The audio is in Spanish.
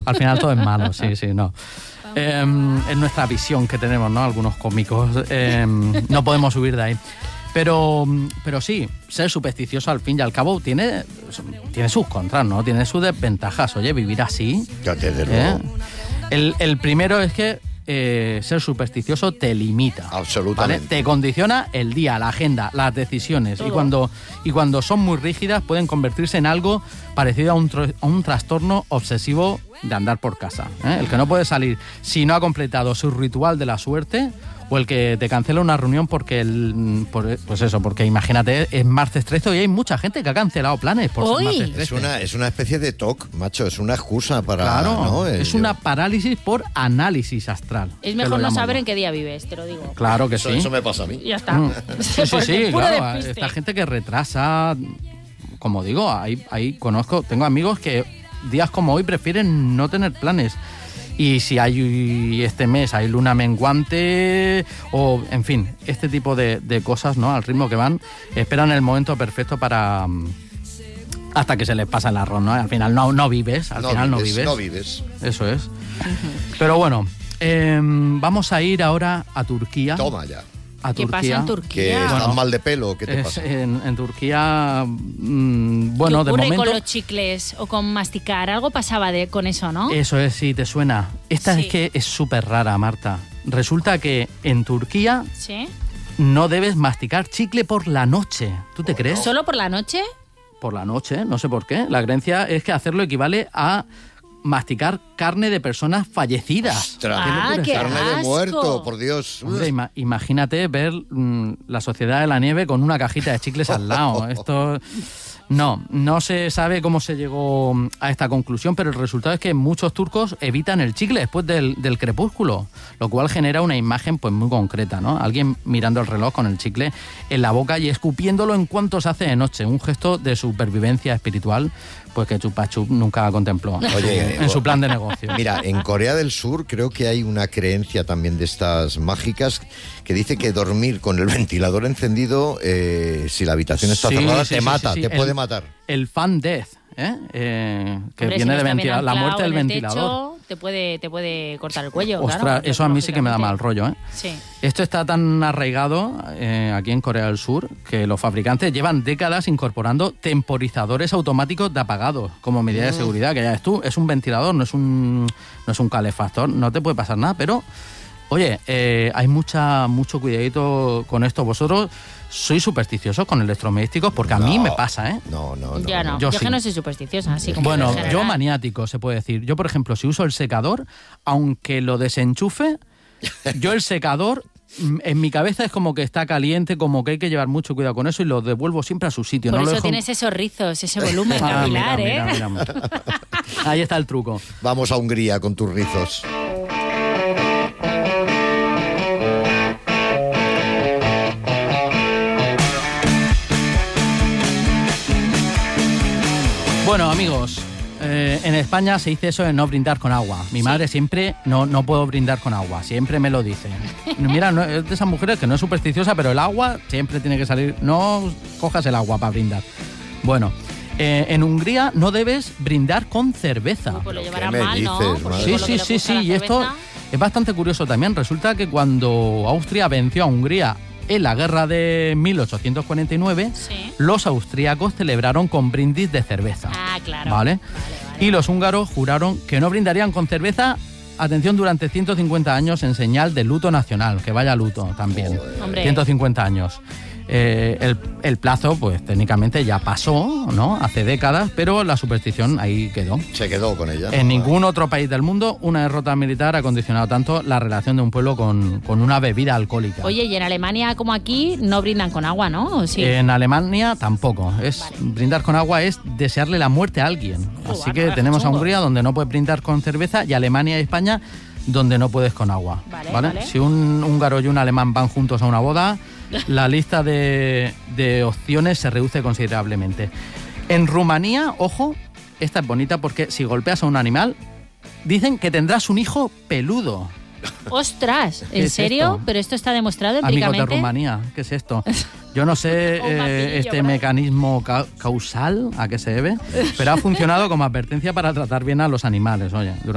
Al final todo es malo, sí, no. Es nuestra visión que tenemos, ¿no? Algunos cómicos. No podemos huir de ahí. Pero sí, ser supersticioso al fin y al cabo tiene sus contras, ¿no? Tiene sus desventajas. Oye, vivir así... Ya desde luego. El primero es que ser supersticioso te limita. Absolutamente. ¿Vale? Te condiciona el día, la agenda, las decisiones. Y cuando son muy rígidas pueden convertirse en algo parecido a un trastorno obsesivo de andar por casa. El que no puede salir si no ha completado su ritual de la suerte, o el que te cancela una reunión porque imagínate, es martes 13 y hay mucha gente que ha cancelado planes por ser martes 13. Es una especie de TOC, macho, es una excusa para... Claro, ¿no? Es una parálisis por análisis astral. Es mejor no saber en qué día vives, te lo digo. Claro que sí. Eso me pasa a mí. Ya está. Sí, claro. Esta gente que retrasa, como digo, tengo amigos que días como hoy prefieren no tener planes. Y si hay este mes hay luna menguante o, en fin, este tipo de cosas, ¿no? Al ritmo que van, esperan el momento perfecto para... hasta que se les pasa el arroz, ¿no? Al final no vives, no vives. Eso es. Uh-huh. Pero bueno, vamos a ir ahora a Turquía. Toma ya. ¿Qué pasa en Turquía? ¿Que estás mal de pelo? ¿Qué te pasa? En Turquía, bueno, de momento... con los chicles o con masticar? Algo pasaba con eso, ¿no? Eso es, sí, te suena. Esta es que es súper rara, Marta. Resulta que en Turquía no debes masticar chicle por la noche. ¿Tú te crees? ¿Solo por la noche? Por la noche, no sé por qué. La creencia es que hacerlo equivale a masticar carne de personas fallecidas. ¡Ostras! ¡Qué carne asco! De muerto, por Dios. Hombre, imagínate ver la Sociedad de la Nieve con una cajita de chicles al lado. Esto... No se sabe cómo se llegó a esta conclusión, pero el resultado es que muchos turcos evitan el chicle después del crepúsculo, lo cual genera una imagen pues muy concreta, ¿no? Alguien mirando el reloj con el chicle en la boca y escupiéndolo en cuanto se hace de noche, un gesto de supervivencia espiritual pues que Chupa Chup nunca contempló. Oye, en su plan de negocio. Mira, en Corea del Sur creo que hay una creencia también de estas mágicas que dice que dormir con el ventilador encendido, si la habitación está cerrada, te mata, te puede matar. El fan death, que hombre, viene si de ventilador, la muerte del ventilador. Te puede cortar el cuello. Ostras, claro, eso a mí sí que me da mal rollo, ¿eh? Sí. Esto está tan arraigado aquí en Corea del Sur que los fabricantes llevan décadas incorporando temporizadores automáticos de apagados como medida de seguridad, que ya ves tú, es un ventilador, no es un calefactor, no te puede pasar nada, pero oye, hay mucho cuidadito con esto. Vosotros sois supersticiosos con electrodomésticos porque a mí me pasa, ¿eh? No. Ya no. Yo que no soy supersticiosa, así como... Bueno, yo maniático, se puede decir. Yo, por ejemplo, si uso el secador, aunque lo desenchufe, yo el secador, en mi cabeza es como que está caliente, como que hay que llevar mucho cuidado con eso y lo devuelvo siempre a su sitio. Por no eso lo dejo... tienes esos rizos, ese volumen capilar, mira. Ahí está el truco. Vamos a Hungría con tus rizos. Bueno, amigos, en España se dice eso de no brindar con agua. Mi madre siempre, no puedo brindar con agua, siempre me lo dice. Mira, es de esas mujeres que no es supersticiosa, pero el agua siempre tiene que salir. No cojas el agua para brindar. Bueno, en Hungría no debes brindar con cerveza. Pues lo llevarán mal, ¿no? Sí, y esto es bastante curioso también. Resulta que cuando Austria venció a Hungría en la guerra de 1849, los austríacos celebraron con brindis de cerveza. Ah, claro. ¿Vale? Y los húngaros juraron que no brindarían con cerveza, atención, durante 150 años en señal de luto nacional, que vaya luto también. Hombre. 150 años. El plazo, pues técnicamente ya pasó, ¿no? Hace décadas, pero la superstición ahí quedó. Se quedó con ella. En ningún otro país del mundo una derrota militar ha condicionado tanto la relación de un pueblo con una bebida alcohólica. Oye, y en Alemania, como aquí, no brindan con agua, ¿no? ¿Sí? En Alemania tampoco. Brindar con agua es desearle la muerte a alguien. Así que tenemos a Hungría, donde no puedes brindar con cerveza, y Alemania y España, donde no puedes con agua. ¿Vale? Si un húngaro y un alemán van juntos a una boda, la lista de opciones se reduce considerablemente. En Rumanía, ojo, esta es bonita porque si golpeas a un animal, dicen que tendrás un hijo peludo. ¡Ostras! ¿En serio? Esto? ¿Pero esto está demostrado empíricamente? Amigos de Rumanía, ¿qué es esto? Yo no sé este mecanismo causal a qué se debe, pero ha funcionado como advertencia para tratar bien a los animales, oye.